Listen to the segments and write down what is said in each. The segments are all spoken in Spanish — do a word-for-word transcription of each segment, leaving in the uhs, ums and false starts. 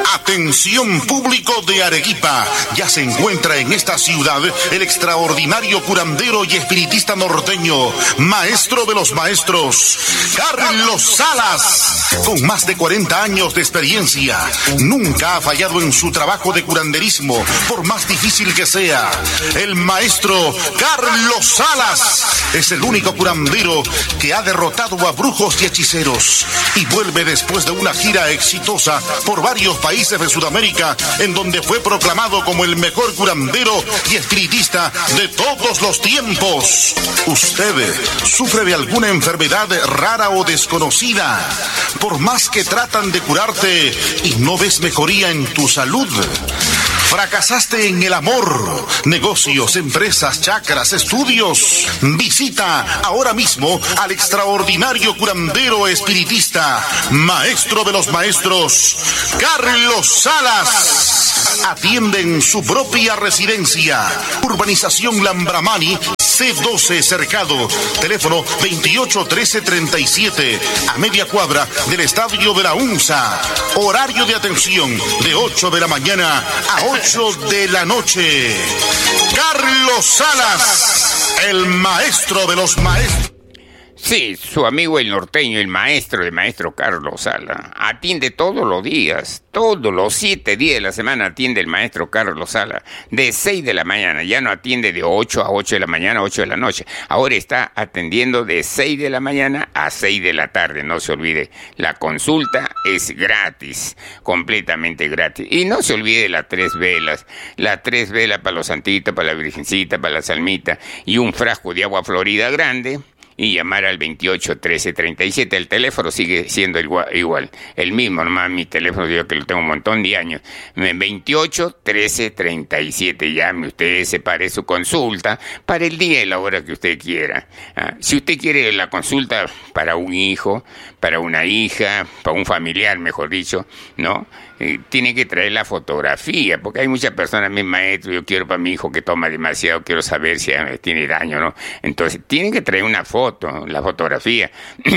Atención público de Arequipa, ya se encuentra en esta ciudad el extraordinario curandero y espiritista norteño, maestro de los maestros, Carlos Salas. Con más de cuarenta años de experiencia, nunca ha fallado en su trabajo de curanderismo, por más difícil que sea. El maestro Carlos Salas es el único curandero que ha derrotado a brujos y hechiceros y vuelve después de una gira exitosa por varios países de Sudamérica, en donde fue proclamado como el mejor curandero y espiritista de todos los tiempos. ¿Usted sufre de alguna enfermedad rara o desconocida? Por más que tratan de curarte y no ves mejoría en tu salud. ¿Fracasaste en el amor, negocios, empresas, chakras, estudios? Visita ahora mismo al extraordinario curandero espiritista, maestro de los maestros, Carlos Salas. Atiende en su propia residencia, Urbanización Lambramani, C doce Cercado, teléfono veintiocho trece treinta y siete, a media cuadra del Estadio de la UNSA. Horario de atención de ocho de la mañana a ocho de la noche. Carlos Salas, el maestro de los maestros. Sí, su amigo el norteño, el maestro, el maestro Carlos Sala. Atiende todos los días, todos los siete días de la semana atiende el maestro Carlos Sala. De seis de la mañana, ya no atiende de ocho a ocho de la mañana, ocho de la noche. Ahora está atendiendo de seis de la mañana a seis de la tarde, no se olvide. La consulta es gratis, completamente gratis. Y no se olvide las tres velas. Las tres velas para los santitos, para la virgencita, para la salmita y un frasco de agua florida grande. Y llamar al veintiocho trece treinta y siete. El teléfono sigue siendo igual, igual. El mismo, nomás mi teléfono, yo que lo tengo un montón de años. veintiocho trece treinta y siete. Llame usted, separe su consulta para el día y la hora que usted quiera. ¿Ah? Si usted quiere la consulta para un hijo, para una hija, para un familiar, mejor dicho, ¿no? Eh, tiene que traer la fotografía, porque hay muchas personas, mi maestro, yo quiero para mi hijo que toma demasiado, quiero saber si tiene daño, ¿no? Entonces, tiene que traer una foto, la fotografía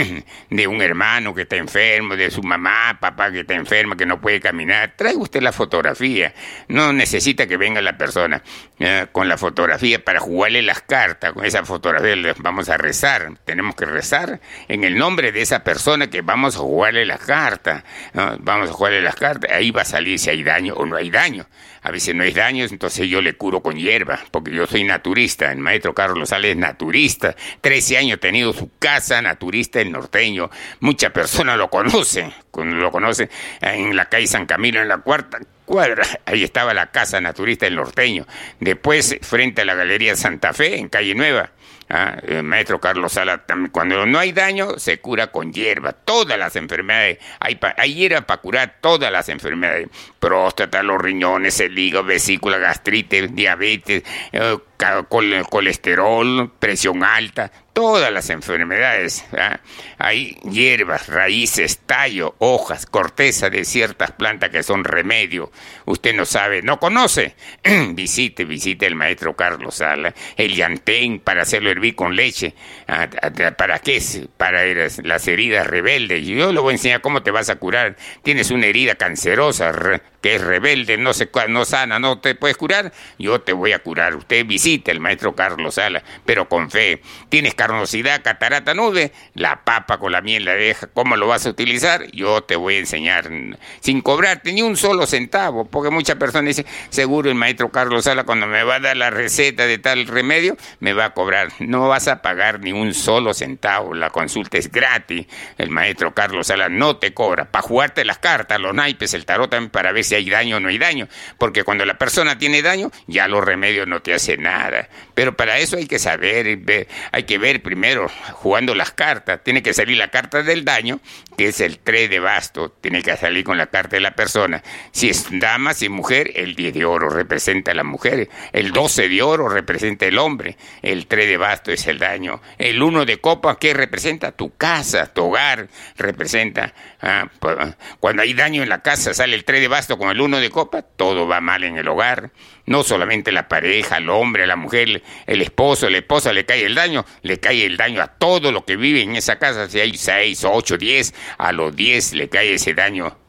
de un hermano que está enfermo, de su mamá, papá que está enfermo, que no puede caminar. Traiga usted la fotografía, no necesita que venga la persona eh, con la fotografía para jugarle las cartas. Con esa fotografía le vamos a rezar, tenemos que rezar en el nombre de esa persona que vamos a jugarle las cartas, ¿no? Vamos a jugarle las cartas. Ahí va a salir si hay daño o no hay daño. A veces no hay daño, entonces yo le curo con hierba, porque yo soy naturista. El maestro Carlos Sala es naturista. trece años ha tenido su casa naturista el norteño. Muchas personas lo conocen, lo conocen en la calle San Camilo, en la cuarta cuadra. Ahí estaba la casa naturista del norteño. Después, frente a la Galería Santa Fe, en Calle Nueva. Ah, el maestro Carlos Sala, cuando no hay daño, se cura con hierba. Todas las enfermedades, hay, pa, hay hierba para curar todas las enfermedades. Próstata, los riñones, el hígado, vesícula, gastritis, diabetes, eh, col colesterol, presión alta, todas las enfermedades. ¿Ah? Hay hierbas, raíces, tallo, hojas, corteza de ciertas plantas que son remedio. Usted no sabe, no conoce. visite, visite el maestro Carlos Sala. El llantén para hacerlo hervir con leche. ¿Ah? ¿Para qué? Para las heridas rebeldes. Yo le voy a enseñar cómo te vas a curar. Tienes una herida cancerosa que es rebelde, no se no sana, no te puedes curar. Yo te voy a curar. Usted visite el maestro Carlos Sala, pero con fe. Tienes carnosidad, catarata, nube, la papa con la miel la deja. ¿Cómo lo vas a utilizar? Yo te voy a enseñar sin cobrarte ni un solo centavo, porque muchas personas dicen, seguro el maestro Carlos Sala cuando me va a dar la receta de tal remedio, me va a cobrar. No vas a pagar ni un solo centavo, la consulta es gratis. El maestro Carlos Sala no te cobra. Para jugarte las cartas, los naipes, el tarot también, para ver si hay daño o no hay daño, porque cuando la persona tiene daño, ya los remedios no te hacen nada. Pero para eso hay que saber, ver, hay que ver primero, jugando las cartas. Tiene que salir la carta del daño, que es el tres de basto, tiene que salir con la carta de la persona. Si es dama, si es mujer, el diez de oro representa a la mujer, el doce de oro representa el hombre, el tres de basto es el daño, el uno de copa, ¿qué representa? Tu casa, tu hogar, representa, ah, cuando hay daño en la casa, sale el tres de basto con el uno de copa, todo va mal en el hogar. No solamente la pareja, el hombre, la mujer, el esposo, la esposa le cae el daño, le cae el daño a todo lo que vive en esa casa. Si hay seis, ocho, diez, a los diez le cae ese daño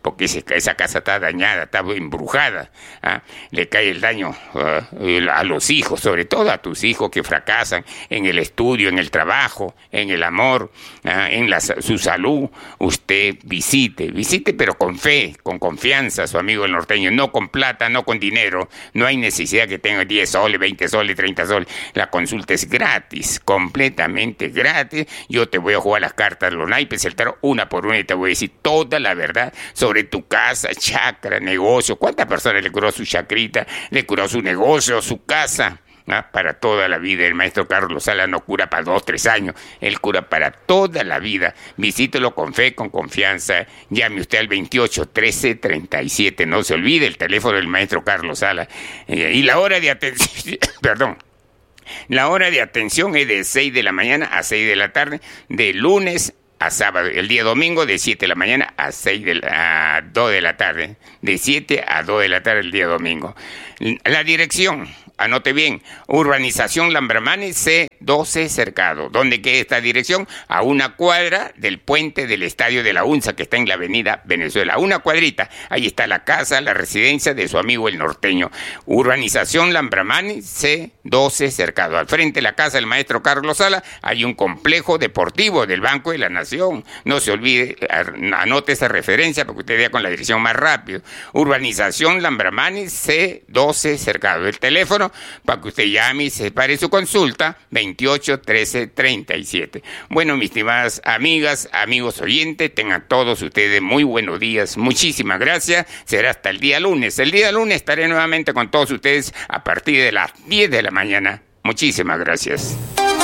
porque ese, esa casa está dañada, está embrujada, ¿ah? Le cae el daño uh, a los hijos, sobre todo a tus hijos que fracasan en el estudio, en el trabajo, en el amor, ¿ah? En la, su salud. Usted visite, visite pero con fe, con confianza a su amigo el norteño, no con plata, no con dinero, no hay necesidad que tenga diez soles, veinte soles, treinta soles, la consulta es gratis, completamente gratis. Yo te voy a jugar las cartas, los naipes, el tarot, una por una, y te voy a decir toda la verdad sobre tu casa, chakra, negocio. ¿Cuántas personas le curó su chacrita, le curó su negocio, su casa? ¿Ah? Para toda la vida. El maestro Carlos Sala no cura para dos, tres años, él cura para toda la vida. Visítelo con fe, con confianza. Llame usted al veintiocho trece treinta y siete. No se olvide el teléfono del maestro Carlos Sala. Eh, y la hora de atención, perdón. La hora de atención es de seis de la mañana a seis de la tarde, de lunes a sábado. El día domingo de siete de la mañana a seis de la, a dos de la tarde. De siete a dos de la tarde el día domingo. La dirección, anote bien, Urbanización Lambramani C doce Cercado. ¿Dónde queda esta dirección? A una cuadra del puente del Estadio de la UNSA, que está en la avenida Venezuela. A una cuadrita. Ahí está la casa, la residencia de su amigo el norteño. Urbanización Lambramani C doce Cercado. Al frente de la casa del maestro Carlos Sala hay un complejo deportivo del Banco de la Nación. No se olvide, anote esa referencia porque usted vea con la dirección más rápido. Urbanización Lambramani C doce Cercado. El teléfono para que usted llame y se pare su consulta, veintiocho trece treinta y siete. Bueno, mis estimadas amigas, amigos oyentes, tengan todos ustedes muy buenos días. Muchísimas gracias. Será hasta el día lunes. El día lunes estaré nuevamente con todos ustedes a partir de las diez de la mañana. Muchísimas gracias.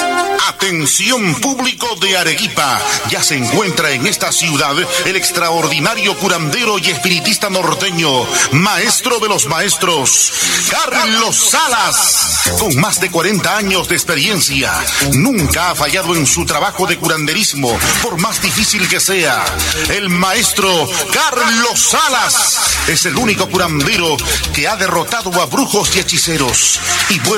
Atención público de Arequipa, ya se encuentra en esta ciudad el extraordinario curandero y espiritista norteño, maestro de los maestros, Carlos Salas. Con más de cuarenta años de experiencia, nunca ha fallado en su trabajo de curanderismo, por más difícil que sea. El maestro Carlos Salas es el único curandero que ha derrotado a brujos y hechiceros y vuelve